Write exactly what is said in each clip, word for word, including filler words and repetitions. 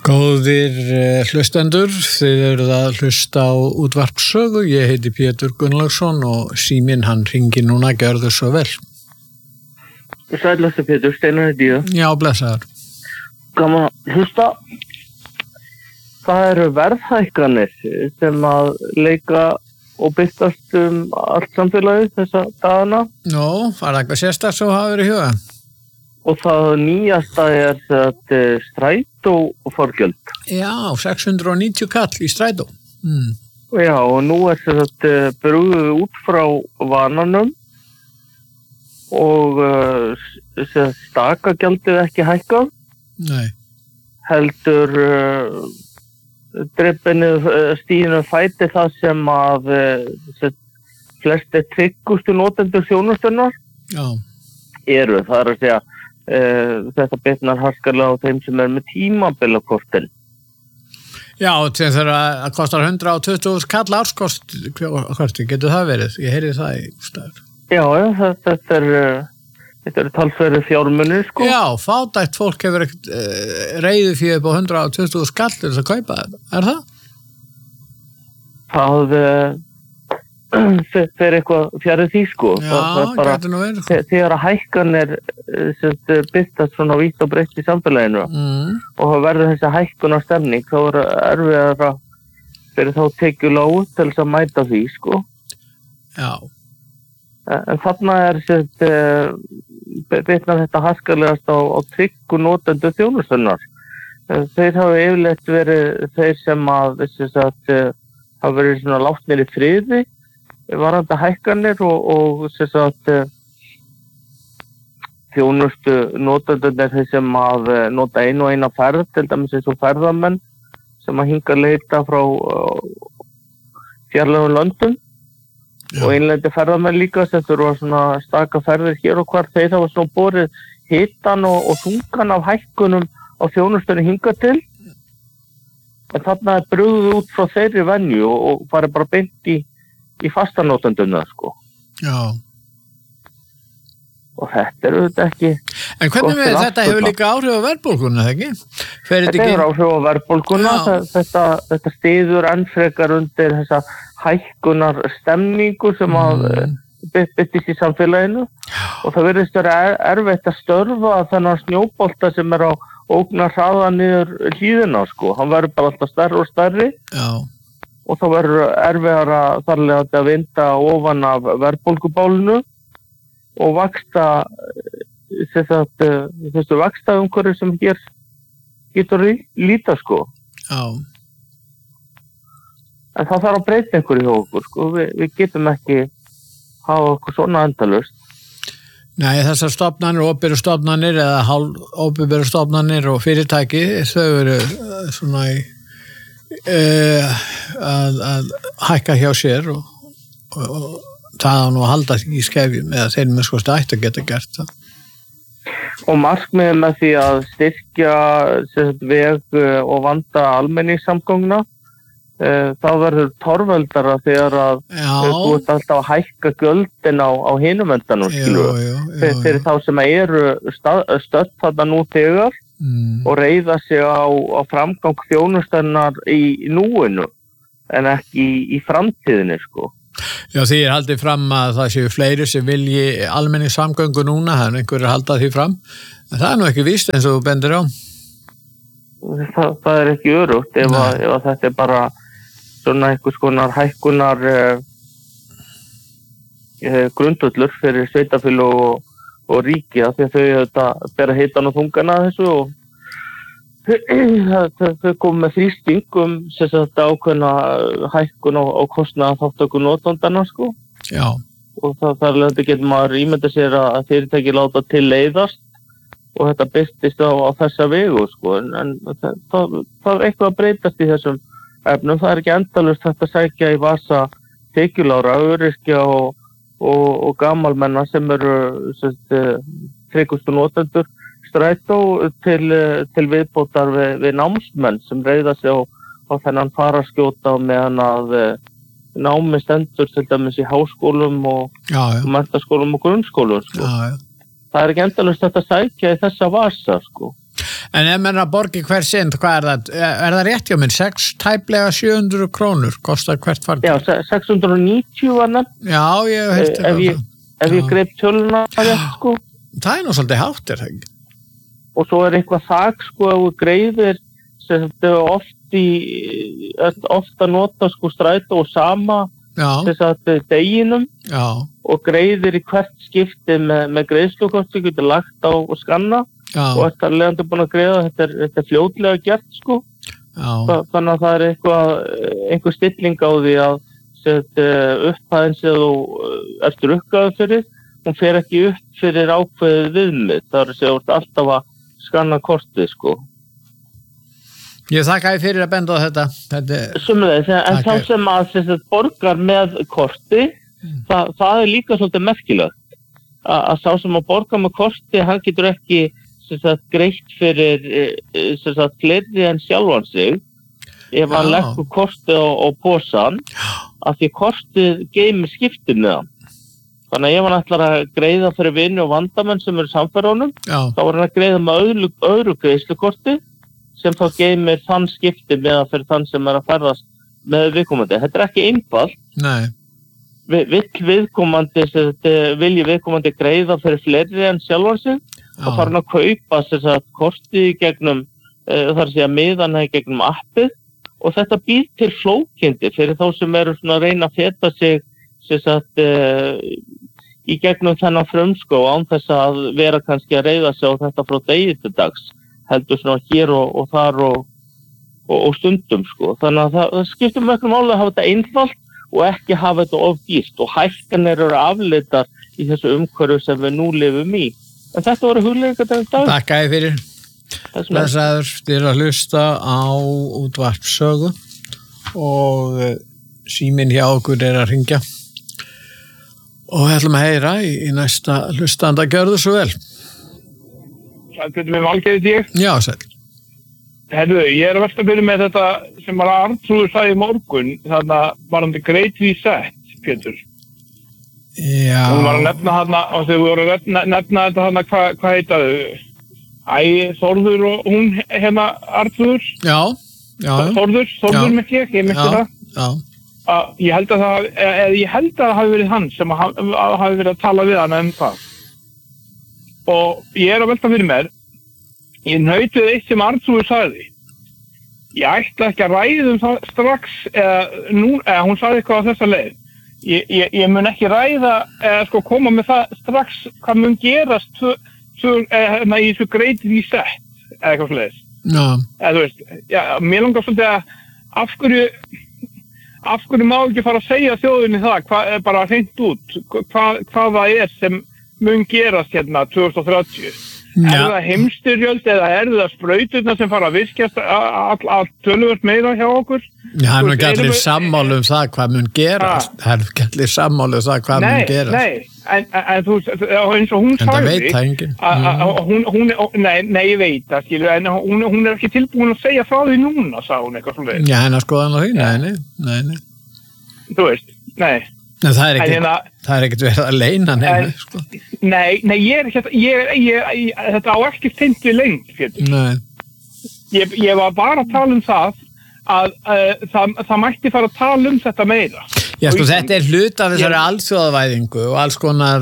Góðir hlustendur, þið eruð að hlusta á útvarpssögu. Ég heiti Pétur Gunnlaugsson og síminn hann hringir núna, gjörðu svo vel. Sællastu Pétur, Steinar heiti ég. Já, blessaður. Gaman að hlusta. Það eru verðhækkanir sem að leika og byrtast um allt samfélagið þessa dagana. Nó, var það eitthvað sérstakt sem hafa verið í huga? Og það nýjasta er þetta strætó og forgjöld. Já, sex hundruð og níutíu kall í strætó. Mm. Já, og nú er þetta brugðið út frá vananum og uh, stakagjaldið ekki hækkað. Nei. Heldur uh, dreipinu uh, stíðinu fæti það sem að uh, flesti tryggustu notendur þjónustunnar Já. eru. Það er að segja Uh, þetta bitnar harkalega á þeim sem er með tímabilakortin. Já, þegar það kostar hundrað og tuttugu kall árskost, hvort getur það verið? Ég heyri það í stað. Já, já, þetta er uh, þetta er talsverði fjármunir, sko. Já, fátækt fólk hefur ekkert uh, reiði fyrir upp á hundrað og tuttugu skall til þess að kaupa þetta. Er það? Það uh, fer eitthvað fjarið því, sko. Já, það er bara, getur nú verið. Þegar að hækkanir byrtast svona vítt og breytt í samfélaginu mm. og það verður þessi hækkunar stemning, þá er erfiðara fyrir þá tekjulágu til þess að mæta því, sko. Já. En þarna er sett bitnar þetta harkalegast á, á tryggu notendur þjónustunnar. Þeir hafa yfirleitt verið þeir sem að þess að hafa verið svona látnir í friði varandi hækkanir og, og þess að þjónustu notendurnir þeir sem að nota einu og eina ferð, til dæmis eins og ferðamenn sem að hinga leita frá fjarlægum löndum. Já. Og einleiti ferðamenn líka sem þurfa svona staka ferðir hér og hvar, þeir hafa svona borið hitan og, og þungan af hækkunum á þjónustunni hinga til. En þarna er brugðið út frá þeirri venju og, og farið bara beint í, í fastanótendurna, sko. Já. Og þetta er auðvitað ekki... En hvernig við, þetta hefur líka áhrif á verðbólguna, þegar ekki? Fer þetta hefur áhrif á verðbólguna, þetta, þetta stiður enn frekar undir þessa hækkunar stemningu sem að mm. byttist í samfélaginu. Og það virðist vera er, erfitt að störfa þennan snjóbolta sem er á ógnar hraða niður hlíðina, sko. Hann verður bara alltaf stærri og stærri. Já. Og þá verður erfiðara þarlega að vinda ofan af verðbólgubálinu og vaksta þessu vaksta umhverfi sem hér getur líta, sko. Já. En það þarf að breyta einhverju hjá okkur, sko. Vi, við getum ekki hafa okkur svona endalaust. Nei, þessar stofnanir, opinberar stofnanir eða hálfopinberar stofnanir og fyrirtæki, þau eru svona í uh, að, að hækka hjá sér og, og, og það á nú að halda í skefjum eða þeir með sko stætt að geta gert það. Og markmiðið með því að styrkja sagt, veg og vanda almenningssamgangna, e, þá verður torveldara þegar að þú ert alltaf að hækka gjöldin á, á hinum endanum, skilur. Fyrir þá sem eru stödd þarna nú þegar mm. og reiða sig á, á framgang þjónustennar í núinu en ekki í, í framtíðinni, sko. Já, því er haldið fram að það séu fleiri sem vilji almenningssamgöngu núna, það er einhverjir haldað því fram, en það er nú ekki víst eins og þú bendir á. Það, það er ekki örugt ef, að, ef að þetta er bara svona einhvers konar hækkunar eh, grundvöllur fyrir sveitarfélög og, og ríki, af því að þau þetta bera hitan og þungana þessu og þau komum með þrýsting um þetta ákveðna hækkun og, og kostnaða þáttöku notandana, sko. Já. Og það þar leðandi getur maður ímynda sér að fyrirtæki láta til leiðast og þetta birtist á, á þessa vegu, sko. En, en það, það, það er eitthvað að breytast í þessum efnum. Það er ekki endalaust þetta sækja í vasa tekjulára, öryrkja og, og, og gamalmenna sem eru tryggustu notendur strætó til, til viðbótar við, við námsmenn sem reiða sig á, á þennan faraskjóta meðan að námi stendur til dæmis í háskólum og, og menntaskólum og grunnskólum, sko. Já, já. Það er ekki endalaust þetta sækja í þessa vasa, sko. En ef menn að borgi hver sinn, hvað er það? Er það rétt hjá minn? sex, tæplega sjö hundruð krónur kostar hvert fargi? Já, sex hundruð níutíu var nefn. Já, ég hef ef ég, ef ég greip töluna rétt, sko. Það er nú svolítið hátt, er það ekki? Og svo er eitthvað þak, sko, ef þú greiðir, sem þetta er oft í, oft að nota, sko, strætó og sama, þess að þetta er deginum. Já. Og greiðir í hvert skipti með, með greiðslukort sem getur lagt á og skanna. Já. Og þetta er leiðandi búin að greiða, þetta er, þetta er fljótlega gert, sko. Þa, þannig að það er eitthvað, einhver stilling á því að setja upphæðin sem þú ert rukkaðu fyrir, hún fer ekki upp fyrir ákveðið viðmið. Það er að segja alltaf að skanna kortið, sko. Ég þakka þér fyrir að benda á þetta. þetta Sumulegis, en þá sem að sem sagt, borgar með korti, mm. það, það er líka svolítið merkilegt. A, að sá sem að borga með korti, hann getur ekki sem sagt, greitt fyrir sem sagt, fleiri en sjálfan sig. Ef hann leggur kortið á, á posan, af því kortið geymir skiptið með hann. Þannig að ef hann ætlar að greiða fyrir vini og vandamenn sem eru samferðunum, þá er hann að greiða með öðru, öðru greiðslukorti, sem þá geymir þann skipti með að fyrir þann sem er að ferðast með viðkomandi. Þetta er ekki einfalt. Nei. Vi, vill viðkomandi, vilji viðkomandi greiða fyrir fleiri en sjálfan sig, þá fara hann að kaupa sagt, kortið í gegnum, uh, þar að segja miðana í gegnum appið, og þetta býr til flókindi fyrir þá sem eru svona að reyna að feta sig sagt, uh, í gegnum þennan frumskó án þess að vera kannski að reiða sig á þetta frá degi til dags. Heldur svona hér og, og þar og, og, og stundum, sko. Þannig að það, það skiptir mjög máli að hafa þetta einfalt og ekki hafa þetta of dýrt og hækkanir eru afleitar í þessu umhverju sem við nú lifum í. En þetta voru hugleiðingar þennan dag. Takk æði fyrir. Blessaður, þið eru að hlusta á útvarpssögu og síminn hjá okkur er að hringja. Og við ætlum að heyra í, í næsta hlustanda. Gjörðu svo vel. Það getur við valgeðið ég. Já, sæl. Herðu, ég er að velta byrja með þetta sem var Arnþrúður sagði í morgun, þannig að var hann til Great Reset, Pétur. Já. Hún var að nefna hana, og þegar við vorum að nefna, nefna þetta hana, hvað hva heitaðu? Æ, Þórður og hún, hérna, Arnþrúður. Já, já. Þórður, Þórður mitt ég, ég mitt það. Já, já. Ég held að það, eða ég held að það hafi verið hann sem hafi verið að tala við hana um það. Og ég er að velta fyrir mér, ég naut við eitt sem Arnþrúður sagði. Ég ætla ekki að ræða um það strax, eða, nú, eða hún sagði eitthvað á þessa leið. Ég, ég, ég mun ekki ræða, eða sko koma með það strax hvað mun gerast tvö, tvö, eða, í þessu Great Reset, eða eitthvað sliðis. Já. Eða þú veist, já, mér langar svolítið að af hverju, af hverju má ekki fara að segja þjóðinni það, hvað er bara hreint út, hvað, hvað það er sem mun gerast hérna tvö þúsund og þrjátíu. Ja. Er það heimstyrjöld eða er það sprauturna sem fara að virkjast allt töluvert meira hjá okkur? Já, það er ekki allir sammálu um það hvað mun gerast. Það er ekki allir sammálu um það hvað nei, mun gerast. Nei, nei, en, en þú, eins og hún sagði... En það veit það enginn. Hún, hún, nei, nei, ég veit það, skilur, en hún, hún er ekki tilbúin að segja frá því núna, sagði hún eitthvað svona. Já, hennar skoðan á því, nei, nei, nei. Þú veist, nei. En það er ekkert, hérna, það er ekkert verið að leina nefnir, sko. Nei, nei, ég er ekki, ég, ég, ég, þetta á ekki tengt við lengt, Pétur. Nei. Ég, ég var bara að tala um það að uh, það, það mætti fara að tala um þetta meira. Já, sko, þetta er hlut af þessari alþjóðavæðingu og alls konar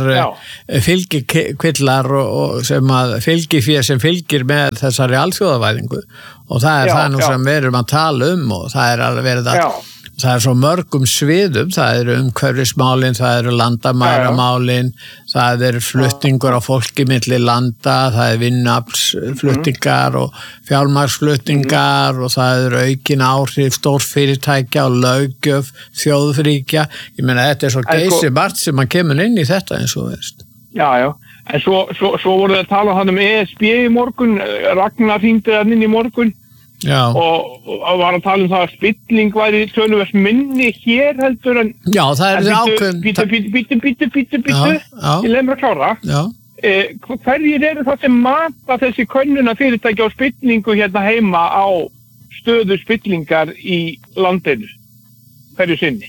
fylgikvillar og, og sem að fylgifér sem fylgir með þessari alþjóðavæðingu og það er já, það nú já. Sem við erum að tala um og það er alveg verið að já. Það er svo mörgum sviðum, það eru umhverfismálin, það eru landamæramálin, það eru flutningur á fólki milli landa, það er vinnuaflsflutningar og fjármagnsflutningar og það eru aukin áhrif stórfyrirtækja og löggjöf þjóðfríkja. Ég meina þetta er svo geysi margt sem man kemur inn í þetta eins og veist. Já, já, en svo, svo, svo voru það að tala hann um E S B í morgun, Ragnar hringdi hann inn í morgun. Já. Og, og var að tala um það að spilling væri töluvert minni hér heldur en já, það er ákveðin bítu, bítu, bítu, bítu, bítu, bítu ég leið mér að klára eh, hverjir eru það sem mata þessi könnuna fyrirtæki á spillingu hérna heima á stöðu spillingar í landinu hverju sinni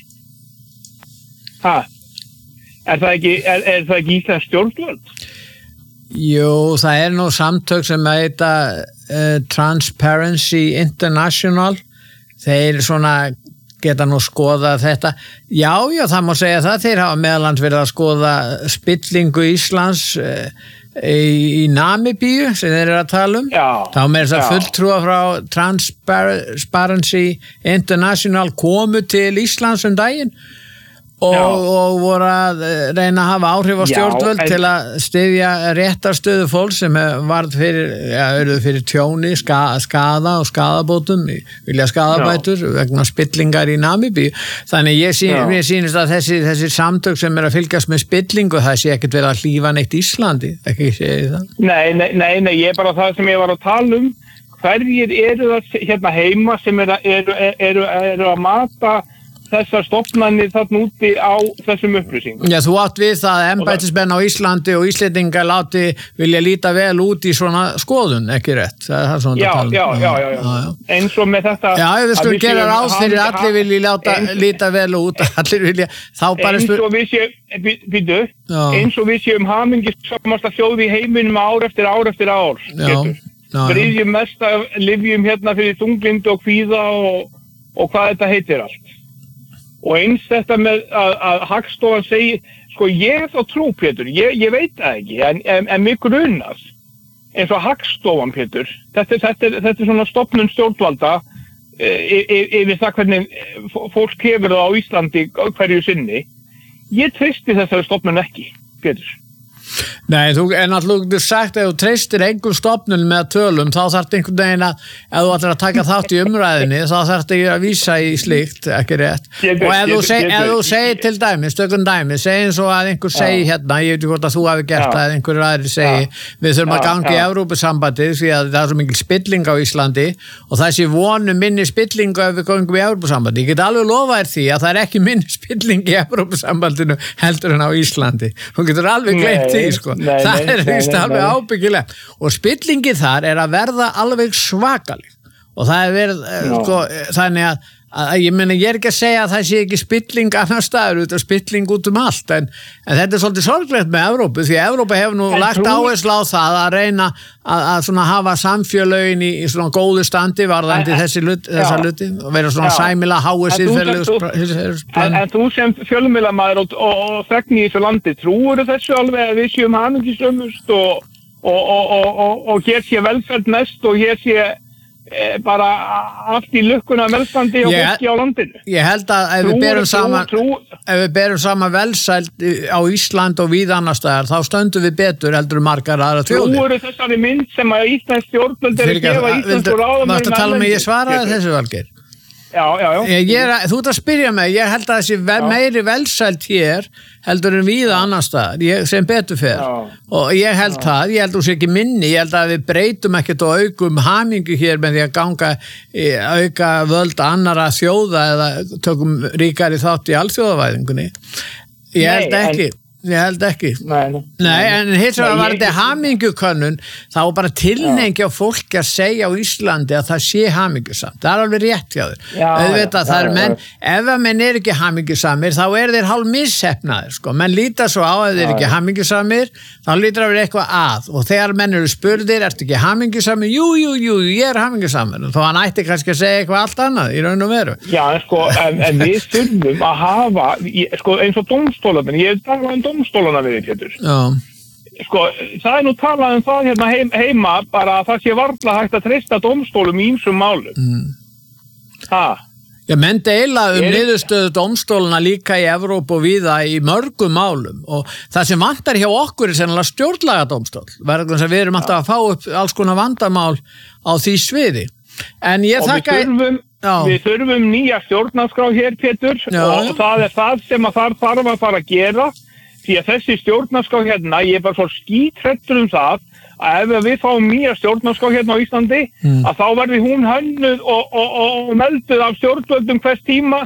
ha er það ekki er, er það ekki íslensk stjórnvöld? Jú, það er nú samtök sem heita uh, Transparency International, þeir svona geta nú skoða þetta. Já, já, það má segja það. Þeir hafa meðalans verið að skoða spillingu Íslands uh, í, í Namibíu sem þeir eru að tala um. Já, þá með þess að fulltrúa frá Transparency International komu til Íslands um daginn og, og voru að reyna að hafa áhrif á stjórnvöld en... til að styðja réttarstöðu fólk sem varð fyrir, ja, fyrir tjóni, ska, skaða og skaðabótum, vilja skaðabætur já. Vegna spillingar í Namibíu. Þannig ég, sín, ég sýnist að þessi, þessi samtök sem er að fylgjast með spillingu, það sé ekkert verið að hlífa neitt Íslandi, ekki segja það? Nei, nei, nei, nei, ég er bara það sem ég var að tala um. Hverjir eru það hérna heima sem eru, eru, eru, eru að mata þessar stofnanir þarna úti á þessum upplýsingum. Já, þú átt við það að embættismenn á Íslandi og Íslendingar láti vilja líta vel út í svona skoðun, ekki rétt? Það er svona já, já, já, já, já, já. Eins og með þetta... Já, við skulum gera ráð fyrir að allir vilja láta eins, líta vel út, allir vilja... Þá bara eins og við séum, býtu, eins og við séum hamingjusamasta þjóð í heiminum ár eftir ár eftir ár, getur. Þriðjum mest af lyfjum hérna fyrir þunglyndi og kvíða og, og hvað þetta heitir allt. Og eins þetta með að, að Hagstofan segir, sko ég er þá trú Pétur, ég, ég veit það ekki, en, en, en mig grunar, eins og Hagstofan Pétur, þetta, þetta, þetta er svona stofnun stjórnvalda yfir e, það hvernig fólk hefur það á Íslandi hverju sinni. Ég treysti þessari stofnun ekki, Pétur. Nei, þú er náttúrulega sagt að þú treystir einhver stofnun með tölum, þá þarf einhvern veginn að ef þú ætlar að taka þátt í umræðinni þá þarf þetta að vísa í slíkt, ekki rétt. Getur, og ef þú segir seg til dæmi, stökun dæmi, segi eins og að einhver segi hérna, ég veit ekki hvort að þú hafi gert það, eða einhver aðri segi, við þurfum að ganga í Evrópusambandið því að það er svo mikil spilling á Íslandi og það sé vonu minni spillingu ef við gangum í Evrópusambandið. Ég get alveg lofa þér því að það er ekki minni spilling í Evrópusambandinu heldur en á Íslandi. Þú getur alveg gleymt því, sko. Nei, það nei, er vist alveg ábyggilegt og spillingi þar er að verða alveg svakalig og það er verið sko, þannig að, að ég meina ég er ekki að segja að það sé ekki spilling annar staður, þetta er spilling út um allt en, en þetta er svolítið sorglegt með Evrópu því að Evrópa hefur nú en lagt trú... áherslu á það að reyna að, að svona hafa samfélögin í, í svona góðu standi varðandi en, þessi lut, þessa luti og vera svona já. Sæmila háu síðferðilegu en, en þú sem fjölmiðlamaður og, og, og þegni í þessu landi, trúur þessu alveg að við séum hamingjusömmust og, og, og, og, og hér sé velferð mest og hér sé E, bara allt í lukkuna velstandi og fólki á landinu. Ég held að ef við berum saman trú, trú. ef við berum saman velsæld á Ísland og víða annars staðar, þá stöndum við betur heldur margar aðra þjóðir. Þú eru þessari mynd sem að Íslands stjórnvöld er að gefa íslensku ráðum. Varstu að tala með ég svaraði þessu Valgeir? Já, já, já. Ég, ég er, þú ert að spyrja mig, ég held að þessi vel, meiri velsæld hér heldur en víða annar staðar, ég, sem betur fer já. Og ég held já. Það, ég held þú sé ekki minni, ég held að við breytum ekkert og aukum hamingu hér með því að ganga auka völd annara þjóða eða tökum ríkari þátt í alþjóðavæðingunni. Ég held Nei, ekki. En... Ég held ekki. Nei, nei. Nei en hins vegar var þetta hamingjukönnun, þá var bara tilnengi á fólki að segja á Íslandi að það sé hamingjusamt. Það er alveg rétt hjá þér. Auðvitað það er menn, ef að menn er ekki hamingjusamir, þá er þeir hálf missefnaðir, sko. Menn líta svo á að þeir ekki hamingjusamir, þá lítur að vera eitthvað að. Og þegar menn eru spurðir, ertu ekki hamingjusamir? Jú, jú, jú, ég er hamingjusamir. Þó hann ætti kannski að segja eitthvað allt annað í raun og veru. Já, en sko, en, en við þurfum að hafa, sko, eins og dómstólarnir, ég tala um dómstólana við þið, Pétur. Já. Sko, það er nú talað um það hérna heim, heima, bara að það sé varla hægt að treysta dómstólum í ýmsum málum. Mm. Það. Já, menn deila um er... niðurstöðu dómstólana líka í Evrópu og víða í mörgum málum og það sem vantar hjá okkur er sennilega stjórnlaga dómstól. Verðum við erum alltaf að fá upp alls konar vandamál á því sviði. En ég og þakka... Við þurfum, við þurfum nýja stjórnarskrá hér, Pétur, Já. Og það er það sem að þar þarf að fara að gera. Því að þessi stjórnarskrá hérna, ég er bara svo skítrættur um það að ef við fáum nýja stjórnarskrá hérna á Íslandi, mm. að þá verði hún hönnuð og, og, og melduð af stjórnvöldum hvers tíma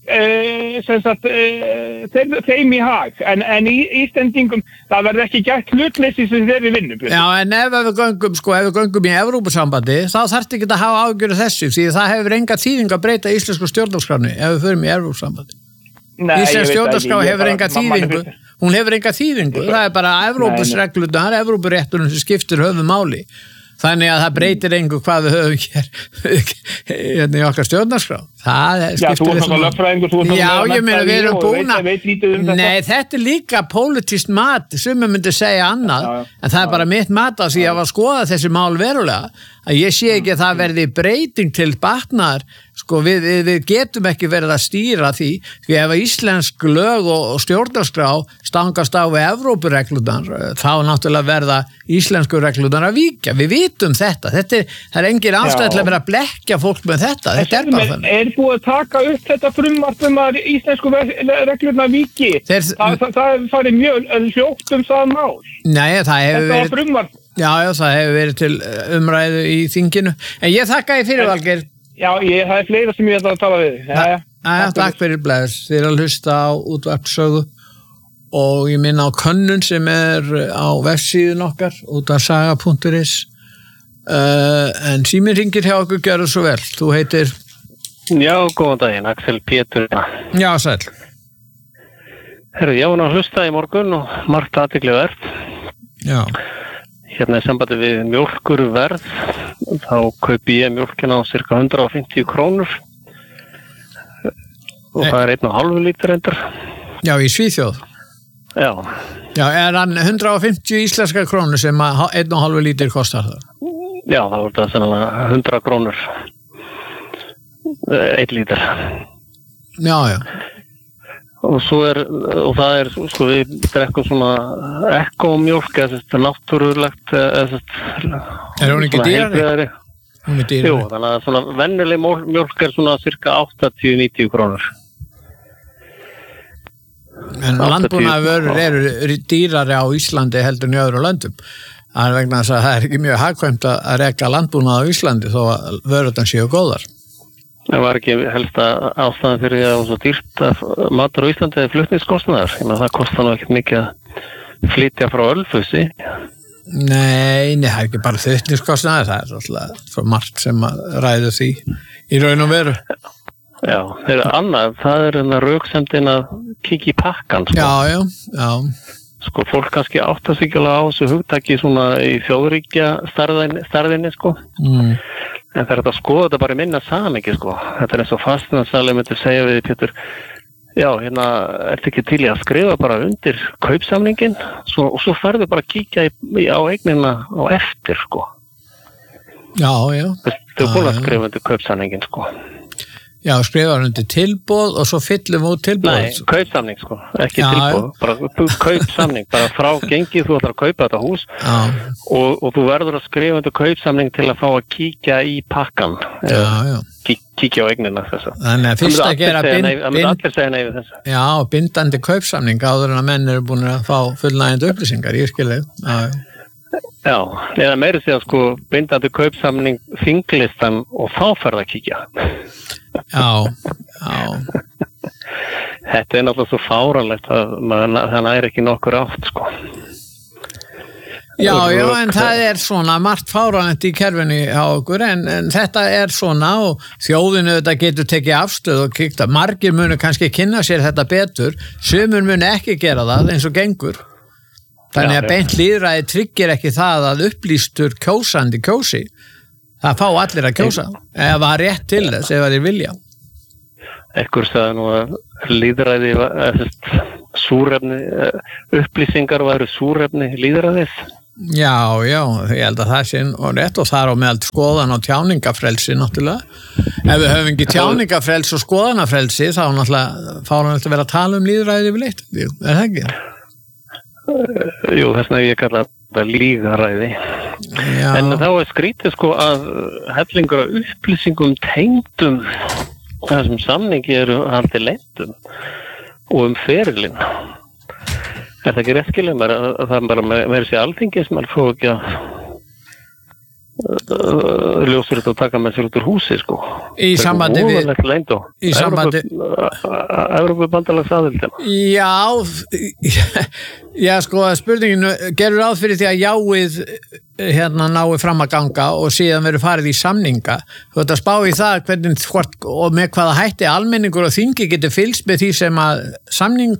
e, sem sagt, e, þeim, þeim í hag. En, en í Íslendingum, það verði ekki gert hlutleysi sem þeir í vinnu. Já, en ef við göngum, sko, ef við göngum í Evrópusambandi, þá þarf ekki að hafa ágjörðu þessu, því það hefur enga þýðing að breyta íslensku stjórnarskráni ef við förum í Evrópusambandi. Íslensk stjórnarskrá hefur enga þýðingu. Hún hefur enga þýðingu, það er bara Evrópusreglunar, Evrópurétturinn sem skiptir höfu máli. Þannig að það breytir engu hvað við höfum hér hérna í okkar stjórnarskrá. Það Já, þú ert náttúrulega lögfræðingur, þú ert Já, ég meina við erum búin að veit lítið um þetta. Nei, þetta er líka pólitískt mat, sumir myndi segja annað, já, já, en það er bara mitt mat af því að að skoða þessi mál verulega, að ég sé ekki að það verði breyting til batnaðar, sko við, við, við getum ekki verið að stýra því, því ef íslensk lög og, og stjórnarskrá stangast á við Evrópureglunar, þá náttúrulega verða íslensku reglunar að víkja, við vitum þetta, þetta er, það er engin ástæð til að vera að blekkja fólk með þetta, þetta er bara þannig. Er búið að taka upp þetta frumvarp um að íslensku reglurnar víki? Þeir, það, það, það farið mjög hljótt um það mál. Nei, það hefur verið... Þetta var frumvarp. Já, já, það hefur verið til umræðu í þinginu. En ég þakka þér fyrir, Valgeir. Já, ég, það er fleira sem ég ætla að tala við. Já, já. Já, takk fyrir bless. Þið er að hlusta á útvarpssögu og ég minna á könnun sem er á vefsíðun okkar, útvarpssaga punktur is. Uh, en síminn hringir hjá okkur, gjörðu svo vel. Þú heitir... Já, góðan daginn, Axel Pétur. Já, sæl. Herru, ég var að hlusta í morgun og margt athygli verð. Já. Hérna í sambandi við mjólkurverð, þá kaupi ég mjólkina á cirka hundrað og fimmtíu krónur og það er einn og hálfu lítur endur. Já, í Svíþjóð. Já. Já, er hann hundrað og fimmtíu íslenska krónur sem einn og hálfu lítur kostar það? Já, það voru það sannlega hundrað krónur, einn lítur. Já, já. Og svo er, og það er, sko, við drekkum svona ekkomjólk, eða þetta er náttúrulegt, eða þetta... Er hún ekki dýrari? Hún er dýrari. Jú, þannig að svona venjuleg mjólk er svona cirka áttatíu til níutíu krónur. En landbúnaðarvörur eru dýrari á Íslandi heldur en í öðrum löndum. Það er vegna þess að það er ekki mjög hagkvæmt að reka landbúnað á Íslandi þó að vörurnar séu góðar. Það var ekki helsta ástæðan fyrir því að það var svo dýrt að matur á Íslandi eða flutningskostnaðar. Það kostar nú ekkert mikið að flytja frá Ölfusi. Nei, nei, það er ekki bara flutningskostnaðar, það er alltaf svo margt sem að ræður því í raun og veru. Já, það er annað, það er enn að röksemdin að kíkja í pakkan. Sko. Já, já, já. Sko, fólk kannski áttast ekki alveg á þessu hugtaki svona í þjóðríkja starðinni, sko. Mm. En það er þetta að skoða þetta bara í minna samingi, sko. Þetta er eins og fasteignasalinn myndi segja við Pétur, já, hérna, ertu ekki til í að skrifa bara undir kaupsamningin svo, og svo ferðu bara að kíkja í, í, á eignina á eftir, sko. Já, já. Þú er búin að skrifa undir kaupsamningin, sko. Já, skrifaður undir tilboð og svo fyllum út tilboð. Nei, kaupsamning sko, ekki já, tilboð, bara kaupsamning, bara frá gengið þú ætlar að kaupa þetta hús og, og þú verður að skrifa undir kaupsamning til að fá að kíkja í pakkan, já, já. Kík, kíkja á eignina þessa. Þannig að fyrst að gera bind, það myndi allir segja nei við þessa. Já, bindandi kaupsamning áður en að menn eru búin að fá fullnægjandi upplýsingar, ég skilði. Já, já, eða meiri segja sko bindandi kaupsamning þinglistan og þá ferð að kíkja. Já, já. Þetta er náttúrulega svo fáranlegt að það er ekki nokkur átt, sko. Já, já, en það er svona margt fáranlegt í kerfinu á okkur, en, en þetta er svona og þjóðinu þetta getur tekið afstöð og kíkt að margir munu kannski kynna sér þetta betur, sumur munu ekki gera það eins og gengur. Þannig að beint lýðræði tryggir ekki það að upplýstur kjósandi kjósi. Það fá allir að kjósa, ef það er rétt til þess, ef það er vilja. Ekkur sagði nú að lýðræði, súrefni, upplýsingar væru súrefni lýðræðis. Já, já, ég held að það sé og rétt og það er á meðal skoðan og tjáningafrelsi náttúrulega. Ef við höfum ekki tjáningafrelsi og skoðanafrelsi, þá náttúrulega fáum við að vera að tala um lýðræði yfir leitt, er það ekki? Jú, þess vegna ég kalla þetta lýðræði. Já. En þá er skrítið sko að hellingur af upplýsingum tengdum þessum samningi eru haldið leyndum og um ferilinn. Er það ekki rétt skilja mér að það er bara með, með þessi alþingi sem er fóð ekki að uh, ljósur þetta að taka með sér út úr húsi sko. Í sambandi við í sambandi Evrópubandalagsaðildina. Já, já sko spurninginu gerur ráð fyrir því að jáið hérna nái fram að ganga og síðan verður farið í samninga. Þú ert að spá í það hvernig hvort og með hvaða hætti almenningur og þingi getur fylgst með því sem að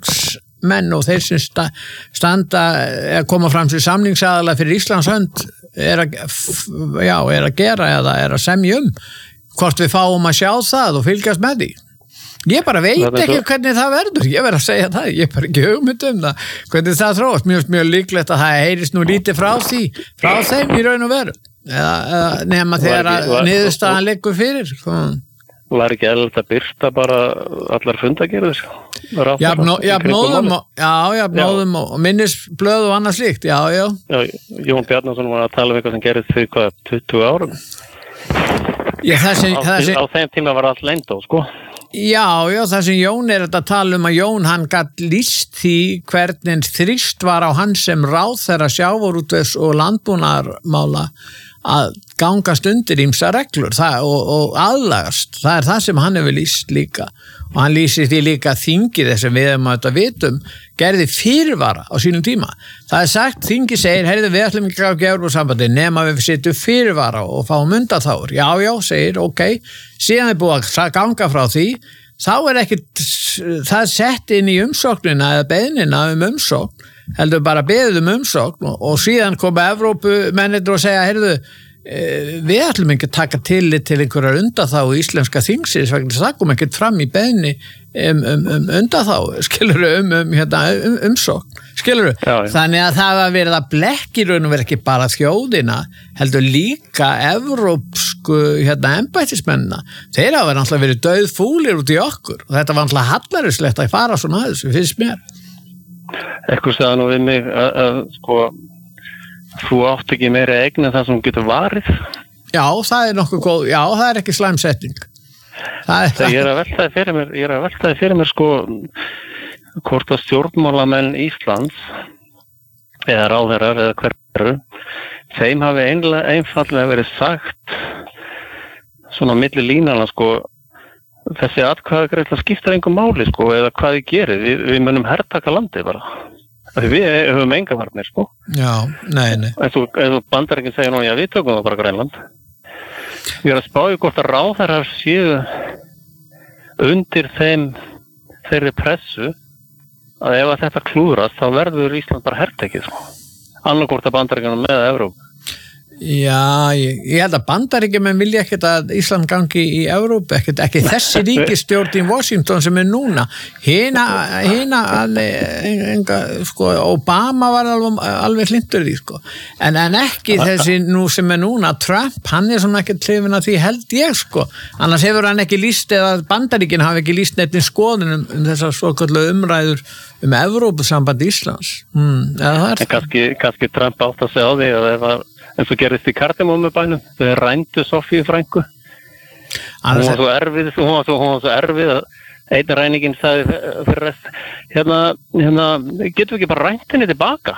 samningsmenn og þeir sem standa að koma fram til samningsaðala fyrir Íslands hönd er að, já, er að gera eða er að semja um hvort við fáum að sjá það og fylgjast með því. Ég bara veit ekki svo... hvernig það verður, ég verð að segja það, ég er bara ekki hugmynd um það, hvernig það þróast, mjög, mjög líklegt að það heyrist nú lítið frá því, frá þeim í raun og veru, eða, eða nema þegar að niðurstaðan liggur fyrir. Var ekki eðlilegt að birta bara allar fundagerðir? Jafnóðum, já, jafnóðum og minnisblöð og annað slíkt, já, já. Já, Jón Bjarnason var að tala um eitthvað sem gerist fyrir hvað, tuttugu árum? Já, þessi, á, þessi... á þeim tíma var allt leyndó, sko. Já, já, það sem Jón er að tala um að Jón hann gat lýst því hvernig þrýst var á hann sem ráðherra sjávarútvegs og landbúnaðarmála að gangast undir ýmsa reglur það, og, og aðlagast. Það er það sem hann hefur lýst líka og hann lýsir því líka þingi þess að við hefum að þetta vitum gerði fyrirvara á sínum tíma. Það er sagt, þingi segir, heyrðu við ætlum ekki að gefa Evrópusambandi nema við setjum fyrirvara og fáum undanþágur. Já, já, segir, ok, síðan er búið að ganga frá því, þá er ekkit það sett inn í umsóknina eða beiðnina um umsókn, heldur bara beðið um umsókn og, og síðan koma Evrópumennir og segja, heyrðu, við ætlum ekki að taka tillit til einhverjar undanþágu íslenska þingsins vegna það kom ekkert fram í beiðni um, um, um undanþágu, skilur um, um, hérna, um umsókn, skilur já, já. Þannig að það var verið að blekki raun og verið ekki bara þjóðina, heldur líka evrópsku hérna embættismennina, þeir hafa náttúrulega verið dauðfúlir út í okkur og þetta var náttúrulega hallærislegt að fara svona að þessu, finnst mér. Eitthvað sagði nú við mig að, að sko þú átt ekki meira eign en það sem getur varið. Já, það er nokkuð góð, já, það er ekki slæmsetning. Það er það. Ég er að veltaði fyrir mér, ég er að veltaði fyrir mér sko hvort að stjórnmálamenn Íslands eða ráðherrar eða hverju, þeim hafi einlega, einfallega verið sagt svona milli línana sko þessi atkvæðagreiðsla skiptir engum máli sko eða hvað þið gerir, við, við munum hertaka landið bara. Því við höfum enga varnir, sko. Já, nei, nei. En þú, þú Bandaríkin segir nú, já, við tökum það bara Grænland. Ég er að spá í hvort að ráðherrar séu undir þeim, þeirri pressu að ef að þetta klúðrast, þá verður Ísland bara hertekið, sko. Annarkvort að Bandaríkjunum með Evrópu. Já, ég, ég held að Bandaríkjumenn vilja ekkert að Ísland gangi í Evrópu, ekkert, ekki þessi ríkisstjórn í Washington sem er núna. Hina, hina, enga, sko, Obama var alveg, alveg hlindur því, sko. En, en ekki þessi nú sem er núna, Trump, hann er svona ekki hlifin að því held ég, sko. Annars hefur hann ekki lýst, eða Bandaríkin hafi ekki lýst neitt í skoðun um, um þessar svoköldu umræður um Evrópusamband Íslands. Hmm, eða það er kannski, kannski Trump átt að segja á því að ef að eins og gerist í Kardamómubænum, þau rændu Sofíu frænku. Hún var svo erfið, hún var svo, hún var svo erfið að einn ræningin sagði fyrir rest, hérna, hérna, getum við ekki bara rænt henni tilbaka?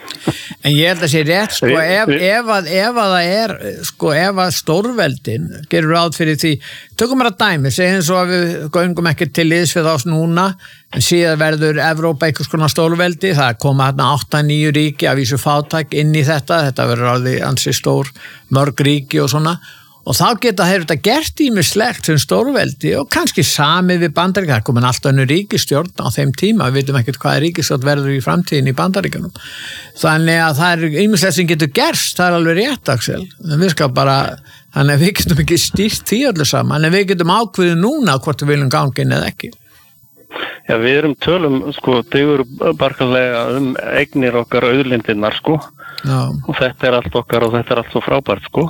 En ég held að sé rétt, sko, ef, ef, að, ef að það er, sko, ef að stórveldin gerur ráð fyrir því, tökum bara dæmi, segjum svo að við göngum ekki til liðs við ás núna, en síðan verður Evrópa einhvers konar stórveldi, það koma hérna átta níu ríki að vísu fátæk inn í þetta, þetta verður alveg ansi stór mörg ríki og svona, og þá geta þeir þetta gert ýmislegt sem stórveldi og kannski samið við Bandaríkjunum, það er komin alltaf önnur ríkisstjórn á þeim tíma, við veitum ekkert hvað ríkisstjórn verður í framtíðin í Bandaríkjunum. Þannig að það er ýmislegt sem getur gerst, það er alveg rétt, Axel. En við skal bara, þannig að við getum ekki stýrt því öllu saman, en við getum ákveðið núna hvort við viljum gangin eða ekki. Já, við erum tölum, sko, þeir barkanlega um eignir okkar auðlindirnar, sko. Já. Og þetta er allt okkar og þetta er allt svo frábært, sko.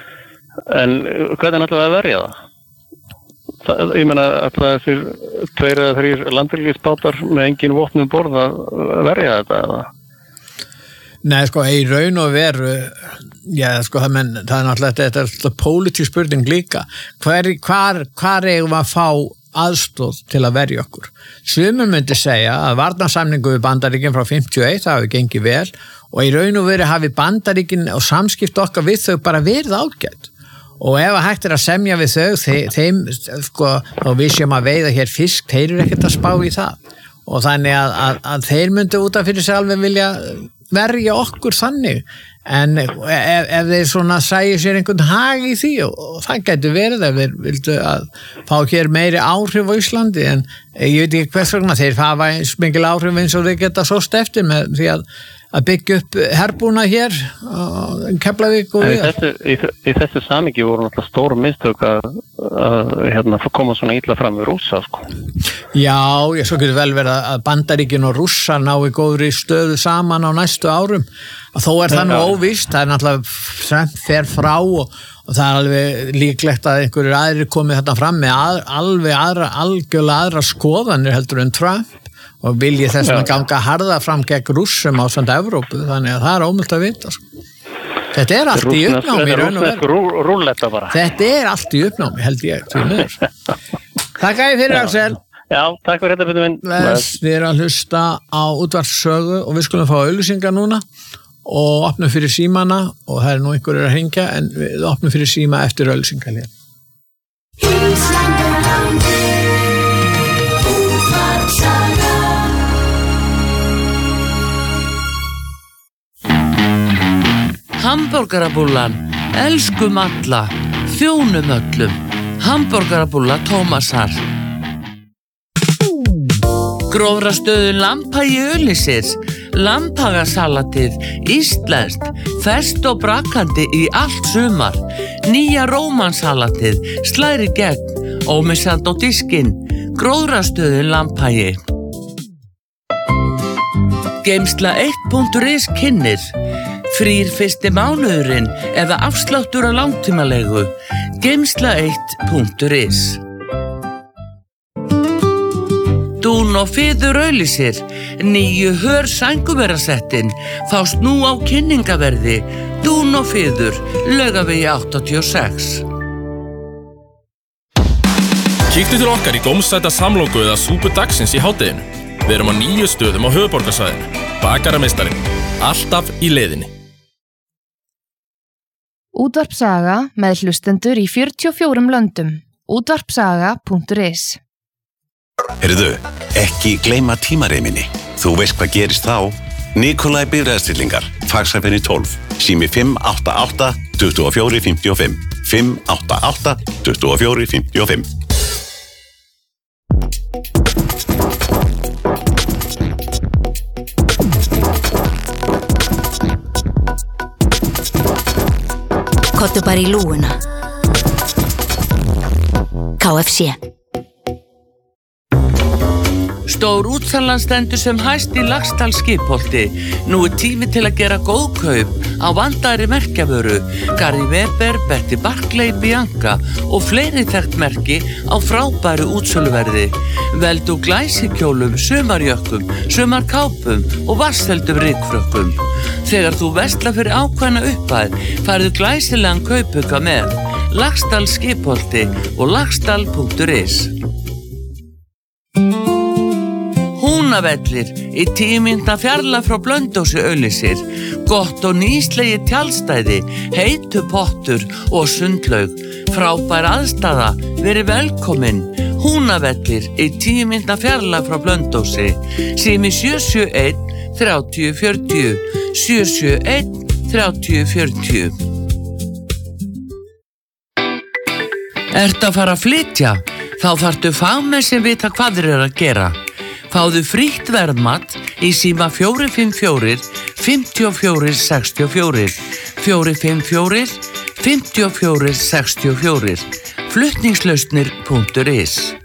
En hvernig ætlaðu að verja það? það ég meina ætlaðu þessir tveir eða þrír landhelgisbátar með engin vopnum borð að verja þetta eða? Nei, sko, í raun og veru já, sko, það, menn, það er náttúrulega þetta er alltaf pólitísk spurning líka hvar, hvar, hvar eigum að fá aðstóð til að verja okkur? Sumum myndi segja að varnarsamningu við Bandaríkin frá fimmtíu og eitt það hafi gengið vel og í raun og veru hafi Bandaríkin og samskipt okkar við þau bara verið ágætt. Og ef að hægt er að semja við þau, þeim, þeim sko, og við séum að veiða hér fisk, þeir eru ekkert að spá í það. Og þannig að, að, að þeir myndu út af fyrir sig alveg vilja verja okkur þannig. En ef, ef þeir svona sæju sér einhvern hag í því, og, og það getur verið ef þeir vildu að fá hér meiri áhrif á Íslandi, en ég veit ekki hvers vegna, þeir hafa eins mikil áhrif eins og þeir geta sóst eftir með því að að byggja upp herbúna hér í Keflavík og í þessu, í, í þessu samingi voru náttúrulega stór mistök að, að hérna, koma svona illa fram við Rússa sko. Já, ég svo getur vel verið að Bandaríkin og Rússar nái góðri stöðu saman á næstu árum að þó er það nú óvíst, það er náttúrulega Trump fer frá og, og það er alveg líklegt að einhverjir aðrir komið þetta fram með að, alveg aðra, algjörlega aðra skoðanir heldur en Trump og vilji þess að ganga harða fram gegn Rússum á samt Evrópu, þannig að það er ómögulegt að vita. Þetta er allt í uppnámi í raun og veru. Þetta er allt í uppnámi, held ég. Takk að ég fyrir, Axel. Já, takk fyrir þetta, fyrir minn. Les, við erum að hlusta á útvarpssögu og við skulum fá auglýsingar núna og opnum fyrir símana og það er nú einhverjur að hengja en við opnum fyrir síma eftir auglýsingar hér. Hamborgarabúllan, elskum alla, þjónum öllum, hamborgarabúlla Tómasar. Grófrastöðun Lambhagi Öllisir, lambhagasalatið, íslenskt, fest og brakandi í allt sumar, nýja rómansalatið, slæri gegn, ómissand á diskinn, Grófrastöðun Lambhagi. Geimsla eitt punktur is kynnir. Frýr fyrsti mánuðurinn eða afsláttur á langtímalegu. Geimsla eitt punktur is. Dún og Fiður Auglýsir, nýju hör sænguverasettin, fást nú á kynningaverði. Dún og Fiður, Laugavegi áttatíu og sex. Kíktu til okkar í gómsæta samloku eða súpu dagsins í hádeginu. Við erum á nýju stöðum á höfuðborgarsvæðinu. Bakarameistarinn, alltaf í leiðinni. Útvarpsaga með hlustendur í fjörutíu og fjórum löndum. útvarpsaga punktur is. Heyrðu, ekki gleyma tímareiminni. Þú veist hvað gerist þá? Nikolai Bifreiðastillingar, Faxafenni tólf, sími fimm átta átta, tuttugu og fjögur, fimmtíu og fimm, fimm átta átta, tuttugu og fjögur, fimmtíu og fimm. Kottu bara í lúuna. K F C. Stór útsalan stendur sem hæst í Laxdal skipholti. Nú er tími til að gera góð kaup á vandaðri merkjavöru. Gary Weber, Betty Barclay, Bianca og fleiri þekkt merki á frábæru útsöluverði. Veldu glæsikjólum, sumarjökkum, sumarkápum og vatnsheldum rykfrökkum. Þegar þú verslar fyrir ákveðna upphæð, færðu glæsilegan kaupauka með. Laxdal skipholti og laxdal punktur is. Húnavellir í tíu mínútna fjarlægð frá Blönduósi Auglýsir. Gott og nýslegi tjaldstæði, heitu pottur og sundlaug. Frábær aðstaða, verið velkomin. Húnavellir í tíu mínútna fjarlægð frá Blönduósi. Sími sjö sjö einn, þrjátíu fjörutíu, sjö sjö einn, þrjátíu fjörutíu. Ertu að fara að flytja? Þá þarftu fagmenn sem vita hvað þeir eru að gera. Fáðu frítt verðmat í síma fjögur fimm fjögur, fimm fjögur sex fjögur, fjögur fimm fjögur, fimm fjögur sex fjögur, flutningslausnir punktur is.